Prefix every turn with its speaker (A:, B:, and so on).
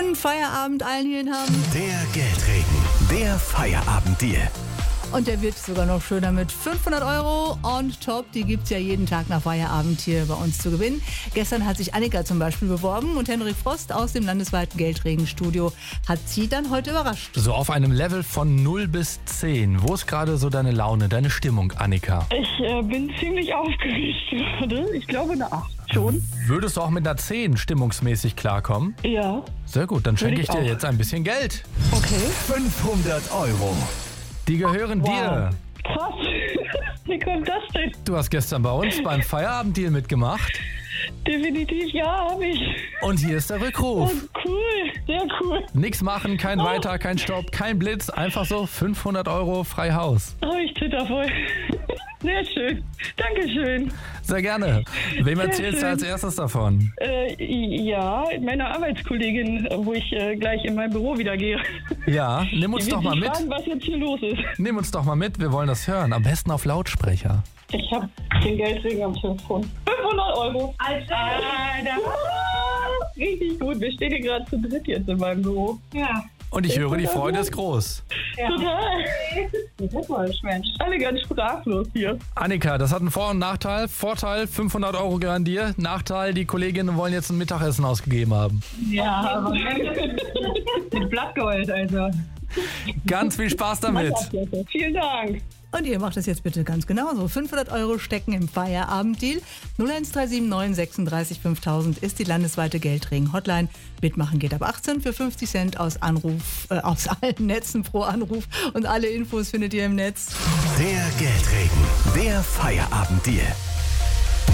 A: Schönen Feierabend allen hierhin haben.
B: Der Geldregen, der Feierabenddeal.
A: Und der wird sogar noch schöner mit 500 € on top. Die gibt es ja jeden Tag nach Feierabend hier bei uns zu gewinnen. Gestern hat sich Annika zum Beispiel beworben und Henrik Frost aus dem landesweiten Geldregenstudio hat sie dann heute überrascht.
C: So auf einem Level von 0 bis 10. Wo ist gerade so deine Laune, deine Stimmung, Annika?
D: Ich bin ziemlich aufgeregt gerade. Ich glaube eine 8 schon.
C: Würdest du auch mit einer 10 stimmungsmäßig klarkommen?
D: Ja.
C: Sehr gut, dann schenke ich dir
D: auch.
C: jetzt ein bisschen Geld.
D: Okay.
B: 500 €.
C: Die gehören dir.
D: Krass. Wie kommt das denn?
C: Du hast gestern bei uns beim Feierabenddeal mitgemacht.
D: Definitiv ja, habe ich.
C: Und hier ist der Rückruf.
D: Oh, cool. Sehr cool.
C: Nix machen, kein Weiter, kein Stopp, kein Blitz. Einfach so 500 € frei Haus.
D: Oh, ich zitter voll. Sehr schön. Dankeschön.
C: Sehr gerne. Wem erzählst du als erstes davon?
D: Ja, meiner Arbeitskollegin, wo ich gleich in mein Büro wieder gehe.
C: Ja, nimm uns
D: Die
C: doch
D: wird
C: mal
D: sich
C: mit.
D: fragen, was jetzt hier los ist.
C: Nimm uns doch mal mit, wir wollen das hören. Am besten auf Lautsprecher.
D: Ich habe den Geldregen am Telefon. 500 €. Alter. Richtig gut. Wir stehen hier gerade zu dritt jetzt in meinem Büro. Ja.
C: Und ich höre, die Freude ist groß.
D: Ja. Total. Mensch. Alle ganz sprachlos hier.
C: Annika, das hat einen Vor- und Nachteil. Vorteil, 500 € gehören dir. Nachteil, die Kolleginnen wollen jetzt ein Mittagessen ausgegeben haben.
D: Ja, aber mit Blattgold, also.
C: Ganz viel Spaß damit.
D: Vielen Dank.
A: Und ihr macht das jetzt bitte ganz genauso. 500 € stecken im Feierabenddeal. 01379 36 5000 ist die landesweite Geldregen-Hotline. Mitmachen geht ab 18 für 50 Cent aus allen Netzen pro Anruf. Und alle Infos findet ihr im Netz.
B: Der Geldregen, der Feierabenddeal.